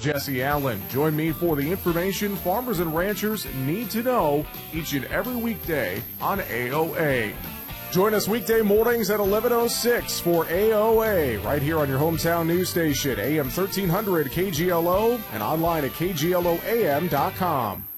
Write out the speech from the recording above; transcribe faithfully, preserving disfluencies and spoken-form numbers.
Jesse Allen. Join me for the information farmers and ranchers need to know each and every weekday on A O A. Join us weekday mornings at eleven oh six for A O A, right here on your hometown news station, A M thirteen hundred K G L O, and online at K G L O A M dot com.